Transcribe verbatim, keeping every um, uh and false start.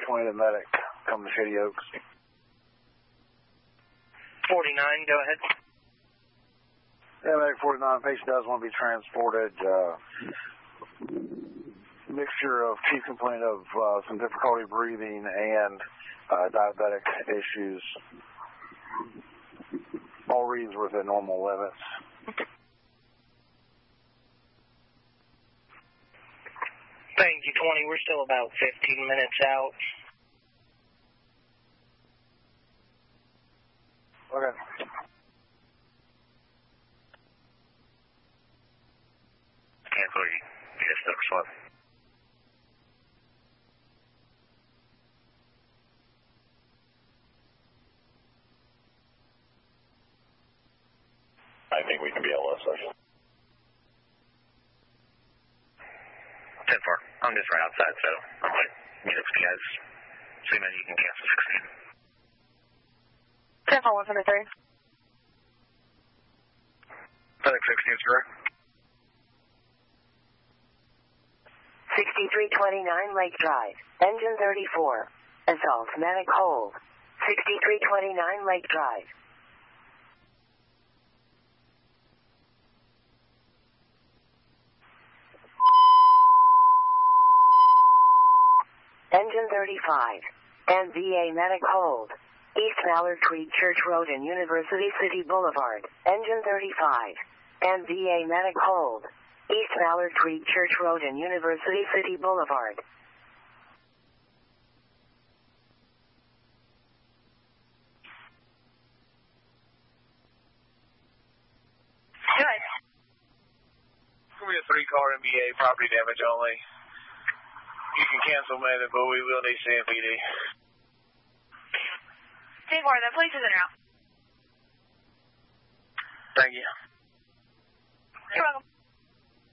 twenty, the medic coming to Shady Oaks. forty-nine, go ahead. Yeah, medic forty-nine, patient does want to be transported. Uh, mixture of chief complaint of uh, some difficulty breathing and uh, diabetic issues. All reads within normal limits. Thank you, twenty. We're still about fifteen minutes out. Okay. Cancel you. Yes, next one. I think we can be L S I. ten four. I'm just right outside, so I'm like, meet up with you guys. So maybe you can cancel sixteen. ten four, one seventy-three. FedEx sixteen, sir. sixty-three twenty-nine Lake Drive, engine thirty-four. Assault medic hold. sixty-three twenty-nine Lake Drive. Engine thirty-five. M V A medic hold. East Mallard Creek Church Road and University City Boulevard. Engine thirty-five. M V A medic hold. East Mallard Creek Church Road and University City Boulevard. Good. Give me a three-car M B A, property damage only. You can cancel medic, but we will need C M P D. ten four, the police is en route. Thank you. You're welcome.